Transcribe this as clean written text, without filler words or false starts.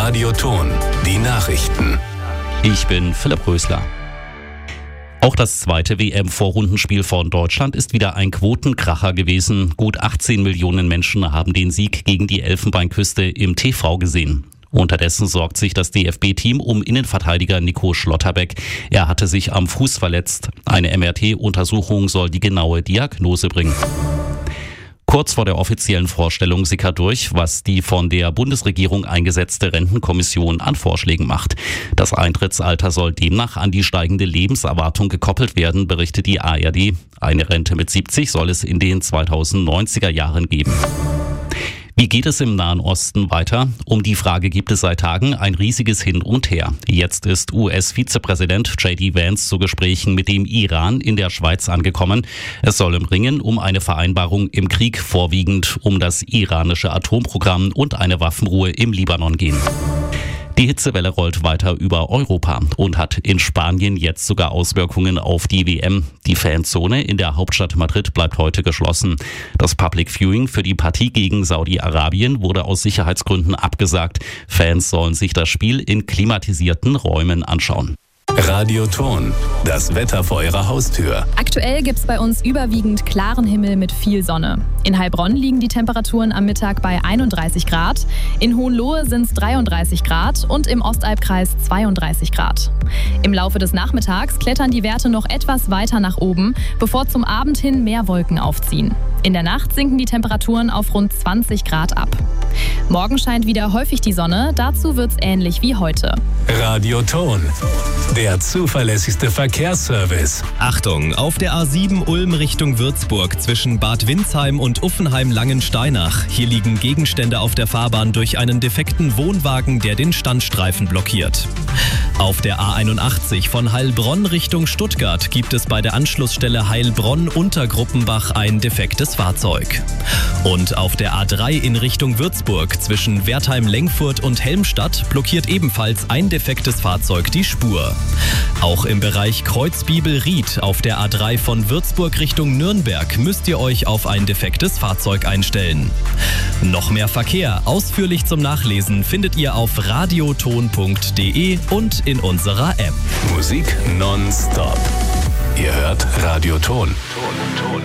Radioton, die Nachrichten. Ich bin Philipp Rösler. Auch das zweite WM-Vorrundenspiel von Deutschland ist wieder ein Quotenkracher gewesen. Gut 18 Millionen Menschen haben den Sieg gegen die Elfenbeinküste im TV gesehen. Unterdessen sorgt sich das DFB-Team um Innenverteidiger Nico Schlotterbeck. Er hatte sich am Fuß verletzt. Eine MRT-Untersuchung soll die genaue Diagnose bringen. Kurz vor der offiziellen Vorstellung sickert durch, was die von der Bundesregierung eingesetzte Rentenkommission an Vorschlägen macht. Das Eintrittsalter soll demnach an die steigende Lebenserwartung gekoppelt werden, berichtet die ARD. Eine Rente mit 70 soll es in den 2090er Jahren geben. Wie geht es im Nahen Osten weiter? Um die Frage gibt es seit Tagen ein riesiges Hin und Her. Jetzt ist US-Vizepräsident J.D. Vance zu Gesprächen mit dem Iran in der Schweiz angekommen. Es soll im Ringen um eine Vereinbarung im Krieg, vorwiegend um das iranische Atomprogramm und eine Waffenruhe im Libanon gehen. Die Hitzewelle rollt weiter über Europa und hat in Spanien jetzt sogar Auswirkungen auf die WM. Die Fanzone in der Hauptstadt Madrid bleibt heute geschlossen. Das Public Viewing für die Partie gegen Saudi-Arabien wurde aus Sicherheitsgründen abgesagt. Fans sollen sich das Spiel in klimatisierten Räumen anschauen. Radioton, das Wetter vor Ihrer Haustür. Aktuell gibt es bei uns überwiegend klaren Himmel mit viel Sonne. In Heilbronn liegen die Temperaturen am Mittag bei 31 Grad, in Hohenlohe sind es 33 Grad und im Ostalbkreis 32 Grad. Im Laufe des Nachmittags klettern die Werte noch etwas weiter nach oben, bevor zum Abend hin mehr Wolken aufziehen. In der Nacht sinken die Temperaturen auf rund 20 Grad ab. Morgen scheint wieder häufig die Sonne, dazu wird es ähnlich wie heute. Radioton, der zuverlässigste Verkehrsservice. Achtung, auf der A7 Ulm Richtung Würzburg zwischen Bad Windsheim und Uffenheim-Langensteinach. Hier liegen Gegenstände auf der Fahrbahn durch einen defekten Wohnwagen, der den Standstreifen blockiert. Auf der A81 von Heilbronn Richtung Stuttgart gibt es bei der Anschlussstelle Heilbronn-Untergruppenbach ein defektes Fahrzeug. Und auf der A3 in Richtung Würzburg zwischen Wertheim-Lengfurt und Helmstadt blockiert ebenfalls ein defektes Fahrzeug die Spur. Auch im Bereich Kreuzbibel-Ried auf der A3 von Würzburg Richtung Nürnberg müsst ihr euch auf ein defektes Fahrzeug einstellen. Noch mehr Verkehr ausführlich zum Nachlesen findet ihr auf radioton.de und in unserer App. Musik nonstop. Ihr hört Radioton.